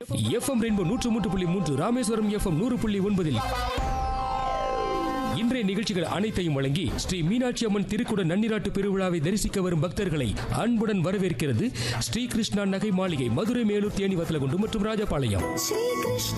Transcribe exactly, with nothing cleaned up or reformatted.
FM rainbow நூற்று மூன்று புள்ளி மூன்று, ராமேஸ்வரம் எஃப்எம் நூறு புள்ளி ஒன்பதில் இன்றைய நிகழ்ச்சிகள் அனைத்தையும் வழங்கி ஸ்ரீ மீனாட்சி அம்மன் திருக்குட நன்னிராட்டு பெருவிழாவை தரிசிக்க வரும் பக்தர்களை அன்புடன் வரவேற்கிறது ஸ்ரீ கிருஷ்ணா நகை மாளிகை, மதுரை, மேலூர், தேனி, வத்தலகுண்டு மற்றும் ராஜபாளையம்.